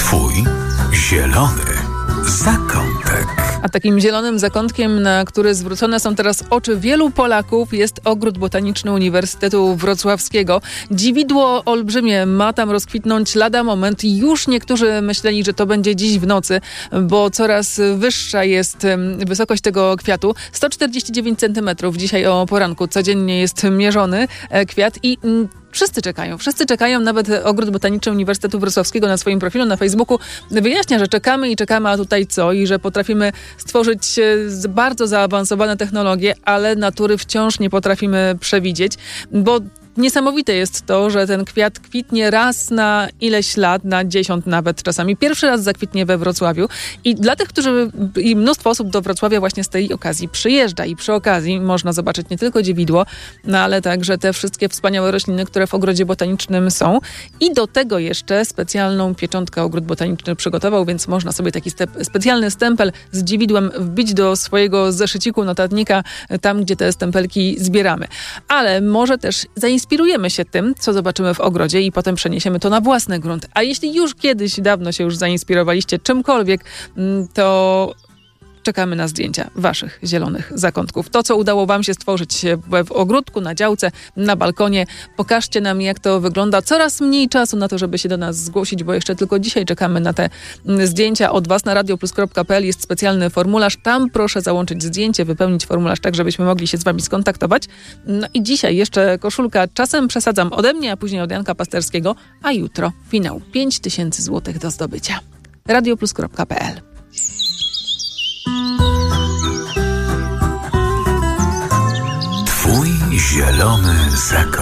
Twój zielony zakątek. A takim zielonym zakątkiem, na który zwrócone są teraz oczy wielu Polaków, jest Ogród Botaniczny Uniwersytetu Wrocławskiego. Dziwidło olbrzymie ma tam rozkwitnąć lada moment. Już niektórzy myśleli, że to będzie dziś w nocy, bo coraz wyższa jest wysokość tego kwiatu. 149 cm dzisiaj o poranku codziennie jest mierzony kwiat i Wszyscy czekają, nawet Ogród Botaniczny Uniwersytetu Wrocławskiego na swoim profilu na Facebooku wyjaśnia, że czekamy, a tutaj co? I że potrafimy stworzyć bardzo zaawansowane technologie, ale natury wciąż nie potrafimy przewidzieć, bo niesamowite jest to, że ten kwiat kwitnie raz na ileś lat, na 10 nawet czasami. Pierwszy raz zakwitnie we Wrocławiu i dla tych, i mnóstwo osób do Wrocławia właśnie z tej okazji przyjeżdża i przy okazji można zobaczyć nie tylko dziewidło, ale także te wszystkie wspaniałe rośliny, które w Ogrodzie Botanicznym są. I do tego jeszcze specjalną pieczątkę Ogród Botaniczny przygotował, więc można sobie taki specjalny stempel z dziewidłem wbić do swojego zeszyciku, notatnika, tam gdzie te stempelki zbieramy. Ale może też zainspirujemy się tym, co zobaczymy w ogrodzie i potem przeniesiemy to na własny grunt. A jeśli już kiedyś, dawno się już zainspirowaliście czymkolwiek, to czekamy na zdjęcia waszych zielonych zakątków. To, co udało wam się stworzyć w ogródku, na działce, na balkonie. Pokażcie nam, jak to wygląda. Coraz mniej czasu na to, żeby się do nas zgłosić, bo jeszcze tylko dzisiaj czekamy na te zdjęcia od was. Na radioplus.pl jest specjalny formularz. Tam proszę załączyć zdjęcie, wypełnić formularz tak, żebyśmy mogli się z wami skontaktować. No i dzisiaj jeszcze koszulka czasem przesadzam ode mnie, a później od Janka Pasterskiego, a jutro finał. 5000 zł do zdobycia. radioplus.pl Twój zielony zakątek.